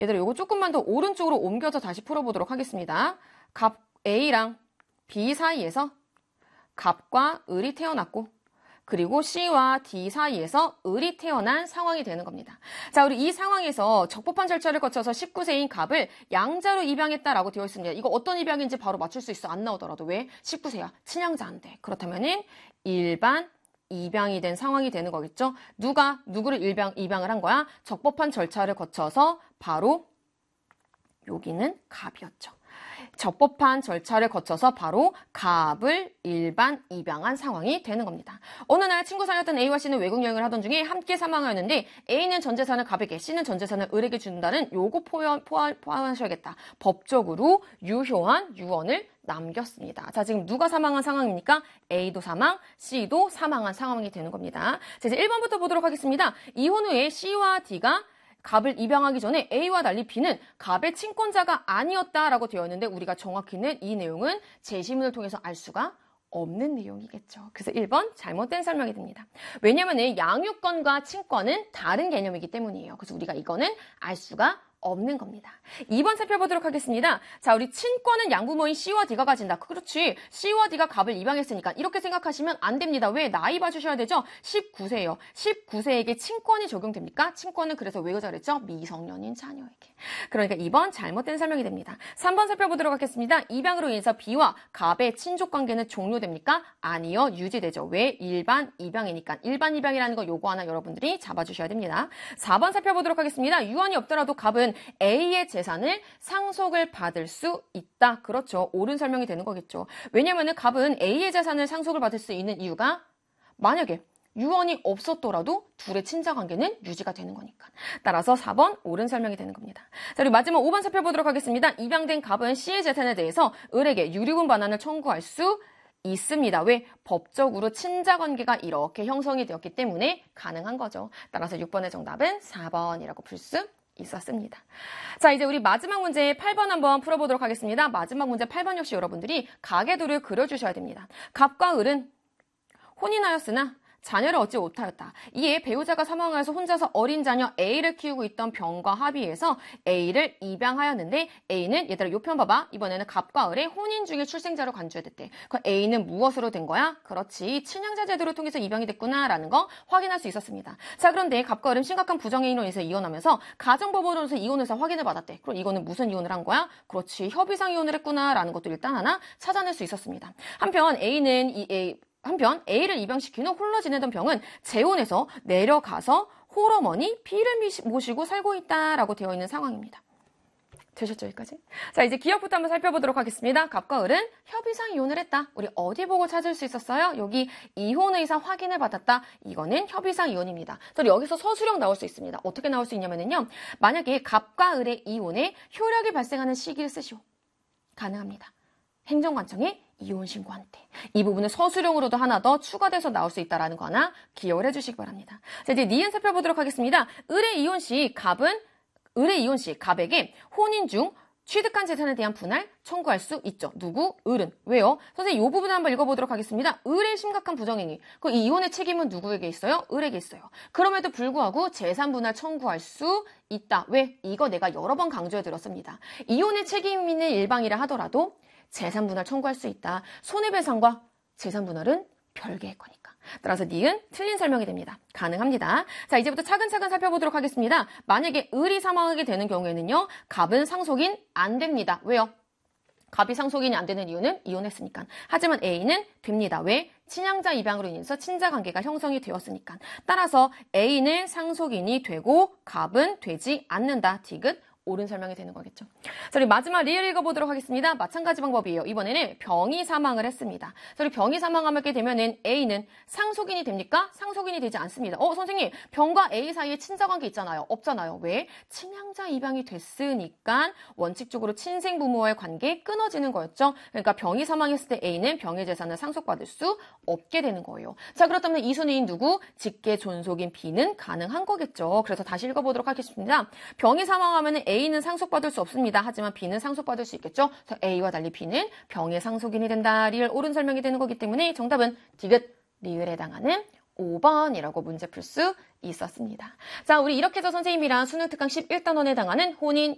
얘들아, 요거 조금만 더 오른쪽으로 옮겨서 다시 풀어보도록 하겠습니다. 값 A랑 B 사이에서 갑과 을이 태어났고, 그리고 C와 D 사이에서 을이 태어난 상황이 되는 겁니다. 자, 우리 이 상황에서 적법한 절차를 거쳐서 19세인 갑을 양자로 입양했다라고 되어 있습니다. 이거 어떤 입양인지 바로 맞출 수 있어. 안 나오더라도. 왜? 19세야. 친양자인데. 그렇다면은 일반 입양이 된 상황이 되는 거겠죠. 누구를 입양을 한 거야? 적법한 절차를 거쳐서 바로 여기는 갑이었죠. 적법한 절차를 거쳐서 바로 갑을 일반 입양한 상황이 되는 겁니다. 어느 날 친구 사이였던 A와 C는 외국 여행을 하던 중에 함께 사망하였는데 A는 전 재산을 갑에게, C는 전 재산을 을에게 준다는 요거 포함하셔야겠다. 법적으로 유효한 유언을 남겼습니다. 자, 지금 누가 사망한 상황입니까? A도 사망, C도 사망한 상황이 되는 겁니다. 자, 이제 1번부터 보도록 하겠습니다. 이혼 후에 C와 D가 갑을 입양하기 전에 A와 달리 B는 갑의 친권자가 아니었다라고 되어 있는데 우리가 정확히는 이 내용은 제시문을 통해서 알 수가 없는 내용이겠죠. 그래서 1번 잘못된 설명이 됩니다. 왜냐하면 양육권과 친권은 다른 개념이기 때문이에요. 그래서 우리가 이거는 알 수가 없는 겁니다. 2번 살펴보도록 하겠습니다. 자, 우리 친권은 양부모인 C와 D가 가진다. 그렇지. C와 D가 갑을 입양했으니까 이렇게 생각하시면 안 됩니다. 왜? 나이 봐주셔야 되죠? 19세예요. 19세에게 친권이 적용됩니까? 친권은 그래서 왜 그랬죠? 미성년인 자녀에게. 그러니까 2번 잘못된 설명이 됩니다. 3번 살펴보도록 하겠습니다. 입양으로 인해서 B와 갑의 친족 관계는 종료됩니까? 아니요. 유지되죠. 왜? 일반 입양이니까. 일반 입양이라는 거 요거 하나 여러분들이 잡아주셔야 됩니다. 4번 살펴보도록 하겠습니다. 유언이 없더라도 갑은 A의 재산을 상속을 받을 수 있다. 그렇죠. 옳은 설명이 되는 거겠죠. 왜냐하면 갑은 A의 재산을 상속을 받을 수 있는 이유가 만약에 유언이 없었더라도 둘의 친자 관계는 유지가 되는 거니까. 따라서 4번 옳은 설명이 되는 겁니다. 자, 우리 마지막 5번 살펴보도록 하겠습니다. 입양된 갑은 C의 재산에 대해서 을에게 유류분 반환을 청구할 수 있습니다. 왜? 법적으로 친자 관계가 이렇게 형성이 되었기 때문에 가능한 거죠. 따라서 6번의 정답은 4번이라고 풀 수 있었습니다. 자, 이제 우리 마지막 문제 8번 한번 풀어보도록 하겠습니다. 마지막 문제 8번 역시 여러분들이 가계도를 그려주셔야 됩니다. 갑과 을은 혼인하였으나 자녀를 얻지 못하였다. 이에 배우자가 사망하여서 혼자서 어린 자녀 A를 키우고 있던 병과 합의해서 A를 입양하였는데 A는 얘들아 요 편 봐봐. 이번에는 갑과 을의 혼인 중에 출생자로 간주해야 됐대. 그럼 A는 무엇으로 된 거야? 그렇지. 친양자 제도를 통해서 입양이 됐구나라는 거 확인할 수 있었습니다. 자, 그런데 갑과 을은 심각한 부정행위로 인해서 이혼하면서 가정법원으로서 이혼해서 확인을 받았대. 그럼 이거는 무슨 이혼을 한 거야? 그렇지. 협의상 이혼을 했구나라는 것도 일단 하나 찾아낼 수 있었습니다. 한편 A를 입양시킨 후 홀로 지내던 병은 재혼해서 내려가서 홀어머니 B를 모시고 살고 있다라고 되어 있는 상황입니다. 되셨죠, 여기까지? 자, 이제 기억부터 한번 살펴보도록 하겠습니다. 갑과 을은 협의상 이혼을 했다. 우리 어디 보고 찾을 수 있었어요? 여기 이혼 의사 확인을 받았다. 이거는 협의상 이혼입니다. 또 여기서 서술형 나올 수 있습니다. 어떻게 나올 수 있냐면요. 만약에 갑과 을의 이혼에 효력이 발생하는 시기를 쓰시오. 가능합니다. 행정관청에 이혼 신고한 때. 이 부분은 서술형으로도 하나 더 추가돼서 나올 수 있다는 거 하나 기억을 해주시기 바랍니다. 자, 이제 니은 살펴보도록 하겠습니다. 을의 이혼 시 갑에게 혼인 중 취득한 재산에 대한 분할 청구할 수 있죠. 누구? 을은. 왜요? 선생님, 이 부분 한번 읽어보도록 하겠습니다. 을의 심각한 부정행위. 그 이혼의 책임은 누구에게 있어요? 을에게 있어요. 그럼에도 불구하고 재산 분할 청구할 수 있다. 왜? 이거 내가 여러 번 강조해 드렸습니다. 이혼의 책임 있는 일방이라 하더라도 재산 분할 청구할 수 있다. 손해배상과 재산 분할은 별개의 거니까. 따라서 니은 틀린 설명이 됩니다. 가능합니다. 자, 이제부터 차근차근 살펴보도록 하겠습니다. 만약에 을이 사망하게 되는 경우에는요. 갑은 상속인 안 됩니다. 왜요? 갑이 상속인이 안 되는 이유는 이혼했으니까. 하지만 A는 됩니다. 왜? 친양자 입양으로 인해서 친자 관계가 형성이 되었으니까. 따라서 A는 상속인이 되고 갑은 되지 않는다. 디귿 옳은 설명이 되는 거겠죠. 자, 우리 마지막 리을 읽어보도록 하겠습니다. 마찬가지 방법이에요. 이번에는 병이 사망을 했습니다. 자, 우리 병이 사망하게 되면은 A는 상속인이 됩니까? 상속인이 되지 않습니다. 선생님, 병과 A 사이에 친자관계 있잖아요. 없잖아요. 왜? 친양자 입양이 됐으니까 원칙적으로 친생 부모와의 관계 끊어지는 거였죠. 그러니까 병이 사망했을 때 A는 병의 재산을 상속받을 수 없게 되는 거예요. 자, 그렇다면 이순위인 누구? 직계 존속인 B는 가능한 거겠죠. 그래서 다시 읽어보도록 하겠습니다. 병이 사망하면 A는 상속받을 수 없습니다. 하지만 B는 상속받을 수 있겠죠. 그래서 A와 달리 B는 병의 상속인이 된다. 리을 옳은 설명이 되는 거기 때문에 정답은 디귿 리을에 해당하는 5번이라고 문제 풀 수 있었습니다. 자, 우리 이렇게 해서 선생님이랑 수능 특강 11단원에 해당하는 혼인,